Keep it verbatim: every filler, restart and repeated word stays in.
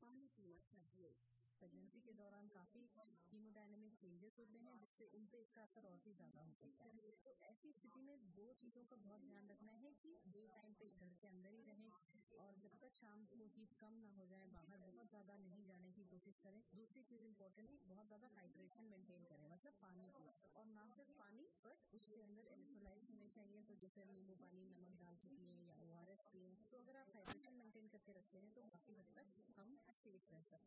पानी पीना चाहिए। प्रेगनेंसी के दौरान काफी हीमोडायनेमिक चेंजेस होते हैं, जिससे उन पे इसका असर और भी ज्यादा हो सकता है। तो ऐसी स्थिति में दो चीजों का बहुत ध्यान रखना है कि डे टाइम पे घर के अंदर ही रहें और जब तक शाम को हीट कम ना हो जाए बाहर बहुत ज्यादा नहीं जाने की कोशिश करें। दूसरी चीज इम्पोर्टेंट है, बहुत ज्यादा हाइड्रेशन मेंटेन करें, मतलब पानी पिए और ना सिर्फ पानी बट उसके अंदर इलेक्ट्रोलाइट्स होने चाहिए। तो जैसे नींबू पानी नमक डाल के पिए या ओ आर एस पिए। तो अगर आप हाइड्रेशन मेंटेन करके रखते हैं तो काफी हद तक हम सेफ रह सकते हैं।